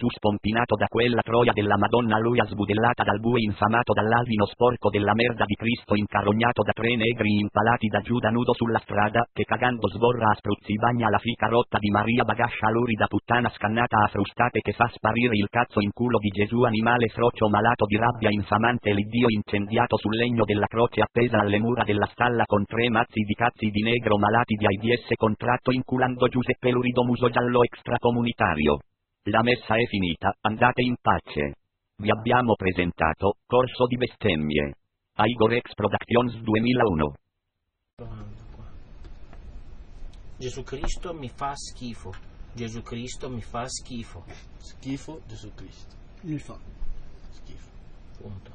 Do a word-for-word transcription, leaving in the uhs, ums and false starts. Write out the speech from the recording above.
Gesù spompinato da quella troia della Madonna, lui sbudellata dal bue, infamato dall'asino sporco della merda di Cristo, incarognato da tre negri impalati da Giuda nudo sulla strada, che cagando sborra a spruzzi bagna la fica rotta di Maria Bagascia, lurida puttana scannata a frustate che fa sparire il cazzo in culo di Gesù, animale frocio malato di rabbia infamante, l'Iddio incendiato sul legno della croce appesa alle mura della stalla con tre mazzi di cazzi di negro malati di AIDS contratto inculando Giuseppe Lurido muso giallo extracomunitario. La messa è finita, andate in pace. Vi abbiamo presentato Corso di bestemmie. Igor X Productions duemilauno. Gesù Cristo mi fa schifo. Gesù Cristo mi fa schifo. Schifo Gesù Cristo. Il fa Schifo. Punto.